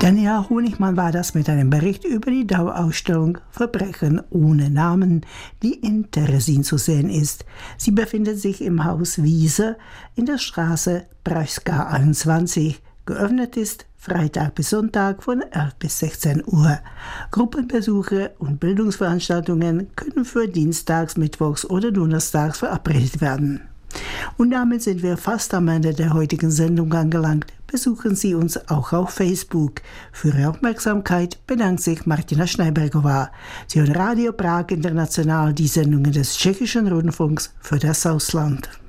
Tanja Honigmann war das mit einem Bericht über die Dauerausstellung Verbrechen ohne Namen, die in Terezin zu sehen ist. Sie befindet sich im Haus Wiese in der Straße Preiska 21. Geöffnet ist Freitag bis Sonntag von 11 bis 16 Uhr. Gruppenbesuche und Bildungsveranstaltungen können für Dienstags, Mittwochs oder Donnerstags verabredet werden. Und damit sind wir fast am Ende der heutigen Sendung angelangt. Besuchen Sie uns auch auf Facebook. Für Ihre Aufmerksamkeit bedankt sich Martina Schneibergová. Sie hören Radio Prag International, die Sendungen des Tschechischen Rundfunks für das Ausland.